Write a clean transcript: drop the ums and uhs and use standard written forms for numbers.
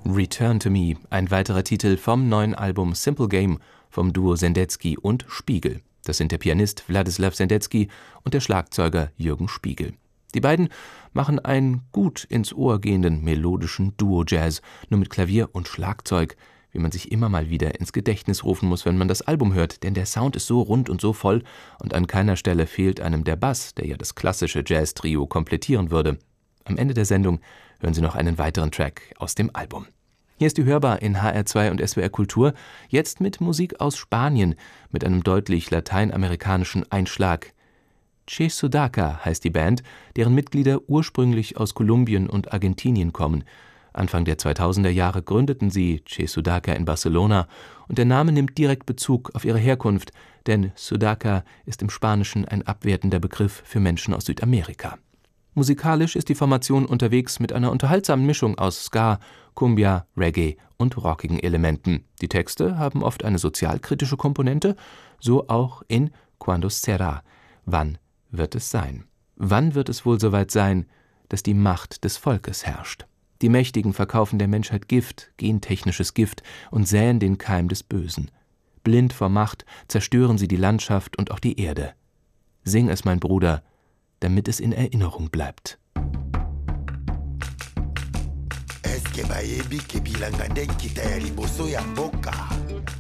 Return to Me, ein weiterer Titel vom neuen Album Simple Game vom Duo Sendetsky und Spiegel. Das sind der Pianist Wladislaw Sendetsky und der Schlagzeuger Jürgen Spiegel. Die beiden machen einen gut ins Ohr gehenden melodischen Duo-Jazz, nur mit Klavier und Schlagzeug, wie man sich immer mal wieder ins Gedächtnis rufen muss, wenn man das Album hört, denn der Sound ist so rund und so voll und an keiner Stelle fehlt einem der Bass, der ja das klassische Jazz-Trio komplettieren würde. Am Ende der Sendung hören Sie noch einen weiteren Track aus dem Album. Hier ist die Hörbar in HR2 und SWR Kultur, jetzt mit Musik aus Spanien, mit einem deutlich lateinamerikanischen Einschlag. Che Sudaca heißt die Band, deren Mitglieder ursprünglich aus Kolumbien und Argentinien kommen. Anfang der 2000er Jahre gründeten sie Che Sudaca in Barcelona und der Name nimmt direkt Bezug auf ihre Herkunft, denn Sudaca ist im Spanischen ein abwertender Begriff für Menschen aus Südamerika. Musikalisch ist die Formation unterwegs mit einer unterhaltsamen Mischung aus Ska, Cumbia, Reggae und rockigen Elementen. Die Texte haben oft eine sozialkritische Komponente, so auch in Cuando será. Wann wird es sein? Wann wird es wohl soweit sein, dass die Macht des Volkes herrscht? Die Mächtigen verkaufen der Menschheit Gift, gentechnisches Gift, und säen den Keim des Bösen. Blind vor Macht zerstören sie die Landschaft und auch die Erde. Sing es, mein Bruder, damit es in Erinnerung bleibt. Eske bayebi ke bilanga nde kita ya liboso ya mboka